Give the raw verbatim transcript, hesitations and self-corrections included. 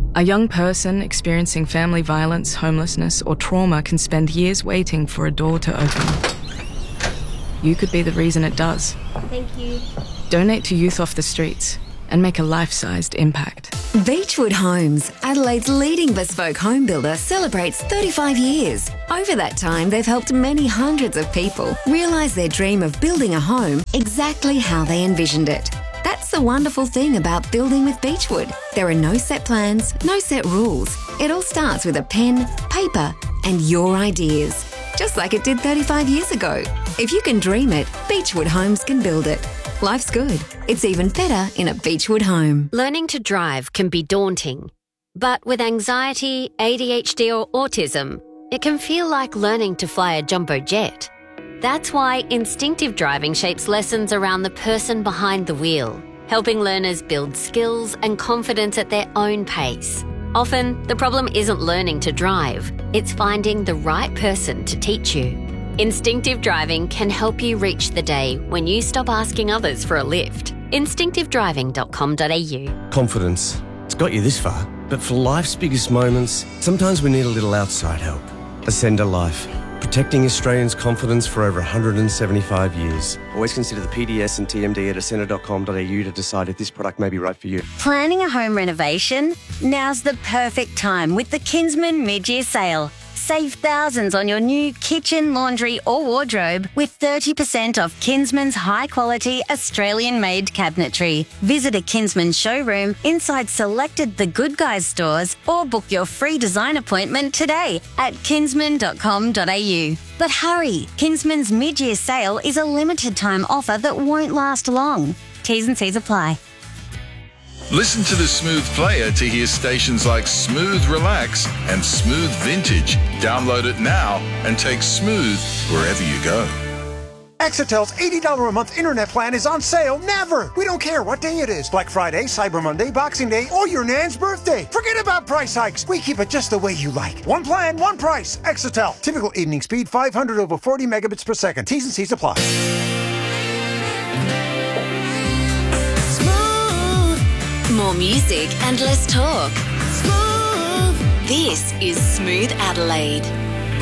A young person experiencing family violence, homelessness, or trauma can spend years waiting for a door to open. You could be the reason it does. Thank you. Donate to Youth Off the Streets and make a life-sized impact. Beechwood Homes, Adelaide's leading bespoke home builder, celebrates thirty-five years. Over that time, they've helped many hundreds of people realise their dream of building a home exactly how they envisioned it. That's the wonderful thing about building with Beechwood. There are no set plans, no set rules. It all starts with a pen, paper, and your ideas. Just like it did thirty-five years ago. If you can dream it, Beechwood Homes can build it. Life's good. It's even better in a Beechwood home. Learning to drive can be daunting. But with anxiety, A D H D or autism, it can feel like learning to fly a jumbo jet. That's why instinctive driving shapes lessons around the person behind the wheel, helping learners build skills and confidence at their own pace. Often, the problem isn't learning to drive, it's finding the right person to teach you. Instinctive driving can help you reach the day when you stop asking others for a lift. instinctive driving dot com dot a u. Confidence. It's got you this far, but for life's biggest moments, sometimes we need a little outside help. Ascender Life. Protecting Australians' confidence for over one hundred seventy-five years. Always consider the P D S and T M D at ascender dot com dot a u to decide if this product may be right for you. Planning a home renovation? Now's the perfect time with the Kinsman mid-year sale. Save thousands on your new kitchen, laundry or wardrobe with thirty percent off Kinsman's high-quality Australian-made cabinetry. Visit a Kinsman showroom inside selected The Good Guys stores or book your free design appointment today at kinsman dot com dot a u. But hurry! Kinsman's mid-year sale is a limited-time offer that won't last long. T's and C's apply. Listen to the Smooth Player to hear stations like Smooth Relax and Smooth Vintage. Download it now and take Smooth wherever you go. Exatel's eighty dollars a month internet plan is on sale never. We don't care what day it is. Black Friday, Cyber Monday, Boxing Day, or your nan's birthday. Forget about price hikes. We keep it just the way you like. One plan, one price. Exatel. Typical evening speed five hundred over forty megabits per second. T's and C's apply. More music and less talk. Smooth. This is Smooth Adelaide.